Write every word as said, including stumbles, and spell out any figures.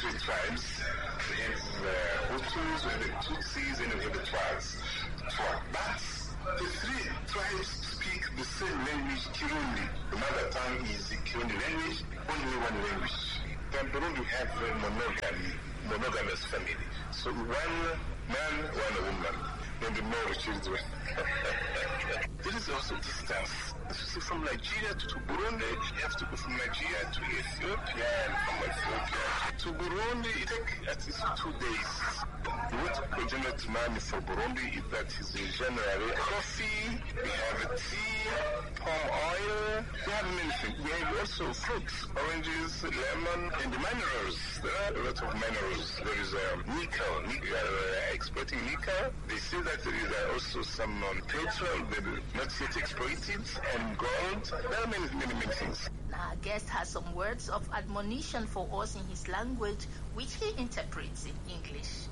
three tribes. We have the Hutus, we have the Tutsis, and we have the Twas. But the three tribes speak the same language, Kirundi. The mother tongue is the Kirundi language, only one language. In Burundi we have a monogamy, monogamous family. So one man, one woman, and the more children. There is also distance. So from Nigeria to, to Burundi, you have to go from Nigeria to Ethiopia, and from Ethiopia to Burundi, it takes at least two days. What originates money for Burundi is that is generally coffee, we have tea, palm oil, we have many things. We have also fruits, oranges, lemon, and the minerals. There are a lot of minerals. There is um, nickel. We are uh, exploiting nickel. They say that there is uh, also some um, petrol that is not yet exploited, and gold. There are many, many, many things. Our guest has some words of admonition for us in his language, which he interprets in English.